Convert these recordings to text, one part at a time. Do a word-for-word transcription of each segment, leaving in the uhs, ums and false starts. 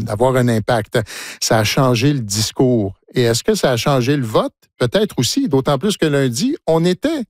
d'avoir un impact. Ça a changé le discours. Et est-ce que ça a changé le vote? Peut-être aussi, d'autant plus que lundi, on était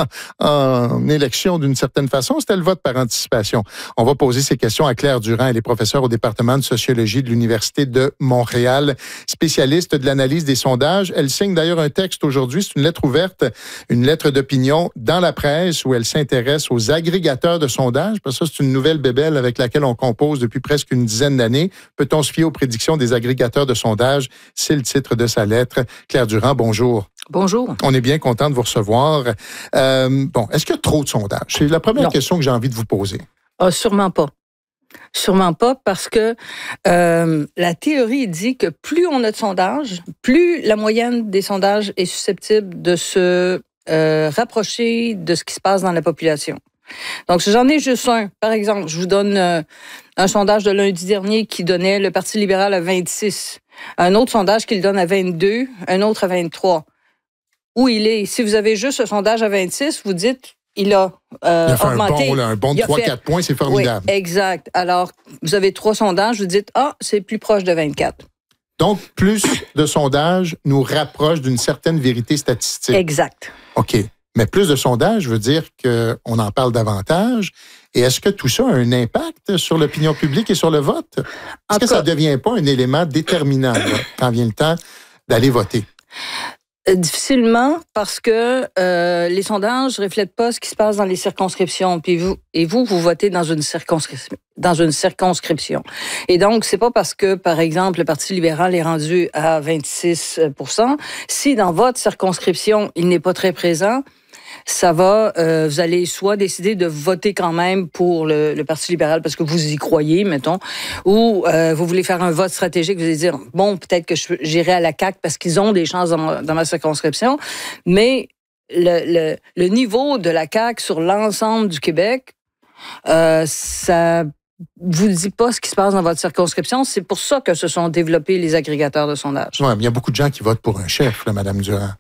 en élection d'une certaine façon. C'était le vote par anticipation. On va poser ces questions à Claire Durand. Elle est professeure au département de sociologie de l'Université de Montréal, spécialiste de l'analyse des sondages. Elle signe d'ailleurs un texte aujourd'hui. C'est une lettre ouverte, une lettre d'opinion dans la presse où elle s'intéresse aux agrégateurs de sondages. Parce que ça, c'est une nouvelle bébelle avec laquelle on compose depuis presque une dizaine d'années. Peut-on se fier aux prédictions des agrégateurs de sondages? C'est le titre de sa lettre. Claire Durand, bonjour. Bonjour. On est bien content de vous recevoir. Euh, bon, est-ce qu'il y a trop de sondages? C'est la première non. question que j'ai envie de vous poser. Ah, sûrement pas. Sûrement pas parce que euh, la théorie dit que plus on a de sondages, plus la moyenne des sondages est susceptible de se euh, rapprocher de ce qui se passe dans la population. Donc, si j'en ai juste un, par exemple, je vous donne euh, un sondage de lundi dernier qui donnait le Parti libéral à vingt-six, un autre sondage qui le donne à vingt-deux, un autre à vingt-trois. Où il est? Si vous avez juste un sondage à vingt-six, vous dites, il a, euh, il a fait augmenté. un bon, là, un bon de trois à quatre points, c'est formidable. Oui, exact. Alors, vous avez trois sondages, vous dites, ah, c'est plus proche de vingt-quatre. Donc, plus de sondages nous rapprochent d'une certaine vérité statistique. Exact. OK. Mais plus de sondages veut dire qu'on en parle davantage. Et est-ce que tout ça a un impact sur l'opinion publique et sur le vote? Est-ce que ça ne devient pas un élément déterminant là, quand vient le temps d'aller voter? Difficilement, parce que euh, les sondages ne reflètent pas ce qui se passe dans les circonscriptions. Puis vous, et vous, vous votez dans une circonscription. Dans une circonscription. Et donc, c'est pas parce que, par exemple, le Parti libéral est rendu à vingt-six pour cent, si dans votre circonscription, il n'est pas très présent, ça va, euh, vous allez soit décider de voter quand même pour le, le Parti libéral parce que vous y croyez, mettons, ou euh, vous voulez faire un vote stratégique, vous allez dire, bon, peut-être que je, j'irai à la C A Q parce qu'ils ont des chances dans ma, dans ma circonscription, mais le, le, le niveau de la C A Q sur l'ensemble du Québec, euh, ça vous dit pas ce qui se passe dans votre circonscription. C'est pour ça que se sont développés les agrégateurs de sondages. Oui, mais il y a beaucoup de gens qui votent pour un chef, là, Mme Durand.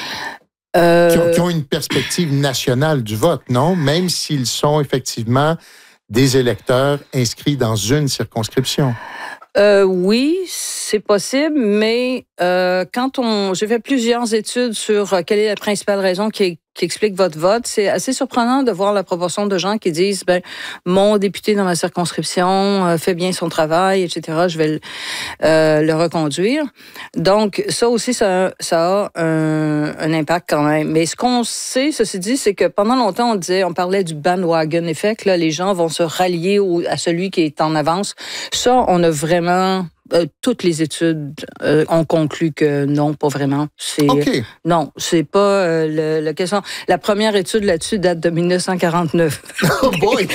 Euh... Qui, ont, qui ont une perspective nationale du vote, non? Même s'ils sont effectivement des électeurs inscrits dans une circonscription. Euh, oui, c'est possible, mais euh, quand on... J'ai fait plusieurs études sur euh, quelle est la principale raison qui, qui explique votre vote. C'est assez surprenant de voir la proportion de gens qui disent, ben, mon député dans ma circonscription euh, fait bien son travail, et cetera. Je vais le, euh, le reconduire. Donc, ça aussi, ça, ça a un, un impact quand même. Mais ce qu'on sait, ceci dit, c'est que pendant longtemps, on disait, on parlait du bandwagon effect. Là, les gens vont se rallier au, à celui qui est en avance. Ça, on a vraiment Euh, toutes les études euh, ont conclu que non, pas vraiment. C'est okay. non, c'est pas euh, le, la question. La première étude là-dessus date de dix-neuf cent quarante-neuf. Oh boy!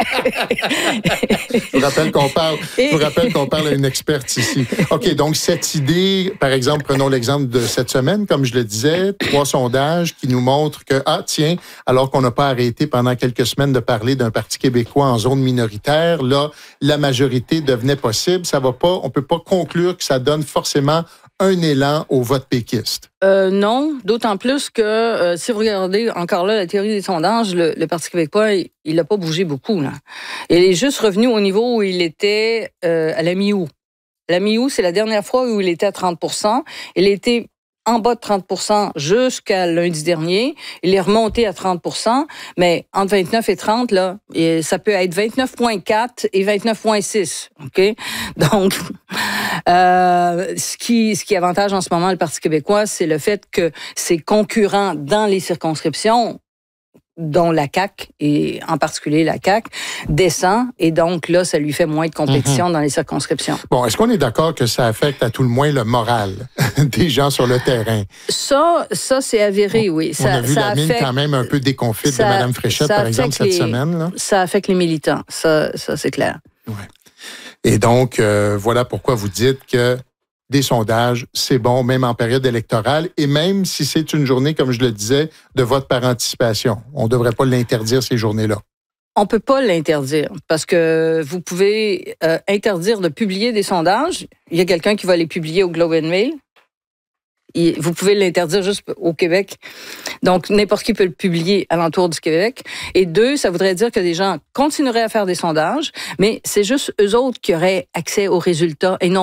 Je vous rappelle qu'on parle. Je vous rappelle qu'on parle à une experte ici. Ok, donc cette idée, par exemple, prenons l'exemple de cette semaine, comme je le disais, trois sondages qui nous montrent que ah tiens, alors qu'on n'a pas arrêté pendant quelques semaines de parler d'un Parti québécois en zone minoritaire, là la majorité devenait possible. Ça va pas. On peut pas conclure que ça donne forcément un élan au vote péquiste. Euh, non, d'autant plus que euh, si vous regardez encore là la théorie des sondages, le, le Parti québécois, il n'a pas bougé beaucoup. Là. Il est juste revenu au niveau où il était euh, à la mi-août. La mi-août, c'est la dernière fois où il était à trente pour cent. Il était en bas de trente pour cent jusqu'à lundi dernier. Il est remonté à trente pour cent, mais entre vingt-neuf et trente, là, ça peut être vingt-neuf virgule quatre et vingt-neuf virgule six. OK? Donc, euh, ce qui, ce qui avantage en ce moment le Parti québécois, c'est le fait que ses concurrents dans les circonscriptions, dont la C A Q, et en particulier la C A Q, descend, et donc là, ça lui fait moins de compétition mm-hmm. dans les circonscriptions. Bon, est-ce qu'on est d'accord que ça affecte à tout le moins le moral des gens sur le terrain? Ça, ça c'est avéré, on, oui. On ça, a vu ça la affecte, mine quand même un peu déconfite ça, de Mme Fréchette, par exemple, cette les, semaine. Là. Ça affecte les militants, ça, ça c'est clair. Ouais. Et donc, euh, voilà pourquoi vous dites que des sondages, c'est bon, même en période électorale, et même si c'est une journée, comme je le disais, de vote par anticipation. On ne devrait pas l'interdire ces journées-là. On peut pas l'interdire parce que vous pouvez euh, interdire de publier des sondages. Il y a quelqu'un qui va les publier au Globe and Mail. Il, vous pouvez l'interdire juste au Québec. Donc, n'importe qui peut le publier alentour du Québec. Et deux, ça voudrait dire que des gens continueraient à faire des sondages, mais c'est juste eux autres qui auraient accès aux résultats et non